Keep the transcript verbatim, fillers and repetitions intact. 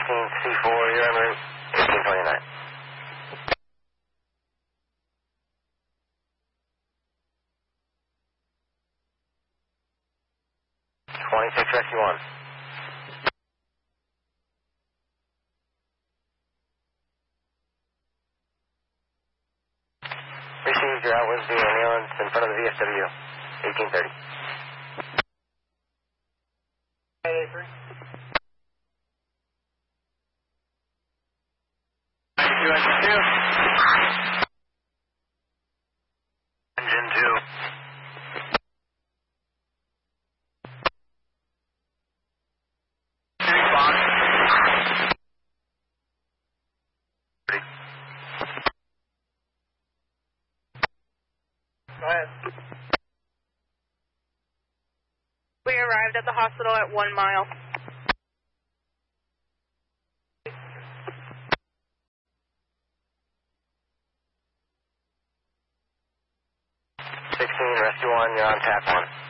sixteen C four, you're en route, eighteen twenty-nine. twenty-six Rescue one. Received, you're out with the ambulance in front of the V F W, eighteen thirty. eight three. ninety-two, engine two. Engine two. Response. Go ahead. We arrived at the hospital at one mile. sixteen, Rescue one, you're on tap one.